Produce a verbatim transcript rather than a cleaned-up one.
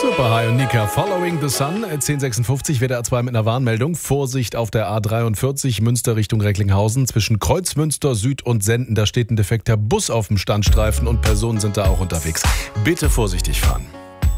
Super, Hi und Nika. Following the Sun, zehn sechsundfünfzig, W D R zwei mit einer Warnmeldung. Vorsicht auf der A dreiundvierzig, Münster Richtung Recklinghausen. Zwischen Kreuzmünster Süd und Senden, da steht ein defekter Bus auf dem Standstreifen und Personen sind da auch unterwegs. Bitte vorsichtig fahren.